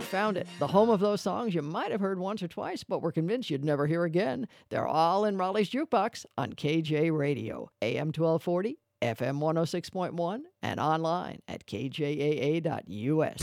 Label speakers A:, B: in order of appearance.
A: found it. The home of those songs you might have heard once or twice, but were convinced you'd never hear again. They're all in Raleigh's Jukebox on KJ Radio, AM 1240, FM 106.1, and online at kjaa.us.